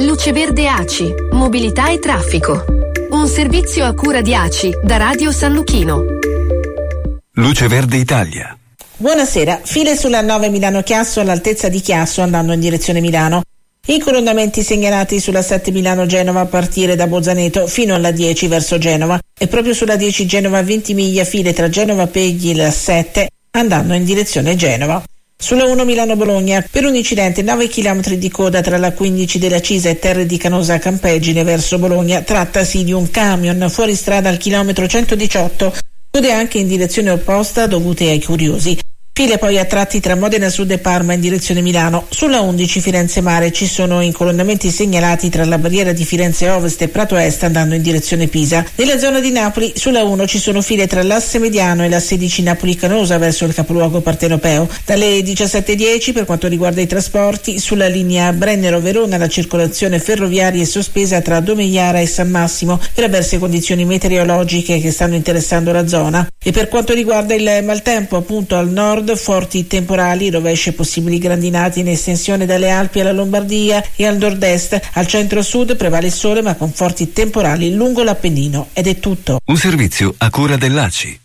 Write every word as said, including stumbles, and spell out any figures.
Luce Verde A C I, mobilità e traffico. Un servizio a cura di A C I da Radio San Luchino. Luce Verde Italia. Buonasera, file sulla nove Milano-Chiasso all'altezza di Chiasso andando in direzione Milano. Incoronamenti segnalati sulla sette Milano-Genova a partire da Bozzaneto fino alla dieci verso Genova e proprio sulla dieci Genova-Ventimiglia file tra Genova-Pegli e la sette andando in direzione Genova. Sulla uno Milano-Bologna per un incidente nove chilometri di coda tra la quindici della Cisa e Terre di Canosa a Campeggine verso Bologna. Trattasi di un camion fuori strada al chilometro centodiciotto, code anche in direzione opposta dovute ai curiosi. File poi a tratti tra Modena Sud e Parma in direzione Milano. Sulla undici Firenze Mare ci sono incolonnamenti segnalati tra la barriera di Firenze Ovest e Prato Est andando in direzione Pisa. Nella zona di Napoli sulla uno ci sono file tra l'asse mediano e la sedici Napoli Canosa verso il capoluogo partenopeo. Dalle diciassette e dieci per quanto riguarda i trasporti, sulla linea Brennero-Verona la circolazione ferroviaria è sospesa tra Domeiara e San Massimo per avverse condizioni meteorologiche che stanno interessando la zona. E per quanto riguarda il maltempo, appunto al nord forti temporali, rovesci e possibili grandinate in estensione dalle Alpi alla Lombardia e al nord-est. Al centro-sud prevale il sole ma con forti temporali lungo l'Appennino. Ed è tutto. Un servizio a cura dell'A C I.